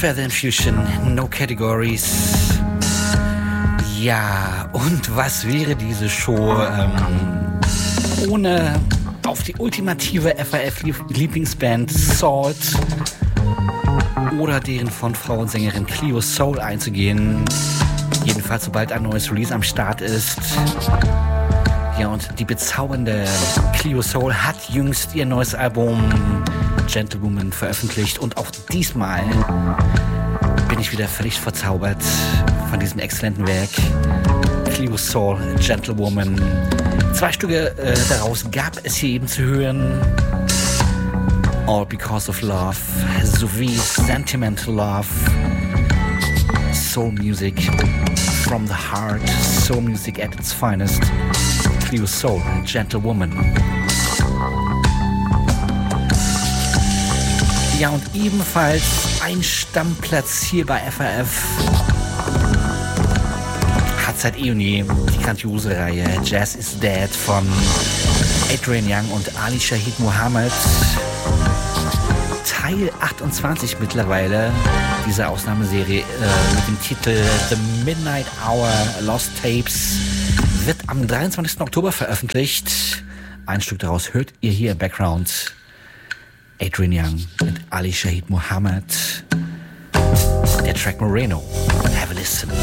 Feather Infusion, No Categories. Ja, und was wäre diese Show ohne auf die ultimative FAF-Lieblingsband Salt oder deren Frontfrauensängerin Cleo Soul einzugehen. Jedenfalls, sobald ein neues Release am Start ist. Ja, und die bezaubernde Cleo Soul hat jüngst ihr neues Album Gentlewoman veröffentlicht. Und auch diesmal bin ich wieder völlig verzaubert von diesem exzellenten Werk. Cleo Soul, Gentlewoman. 2 Stücke daraus gab es hier eben zu hören. All Because of Love sowie Sentimental Love. Soul Music from the Heart. Soul Music at its finest. Cleo Soul, Gentlewoman. Ja, und ebenfalls ein Stammplatz hier bei FAF hat seit eh und je die grandiose Reihe Jazz is Dead von Adrian Younge und Ali Shaheed Muhammad. Teil 28 mittlerweile dieser Ausnahmeserie mit dem Titel The Midnight Hour Lost Tapes wird am 23. Oktober veröffentlicht. Ein Stück daraus hört ihr hier im Background. Adrian Younge mit Ali Shaheed Muhammad. Der Track Moreno. Have a listen.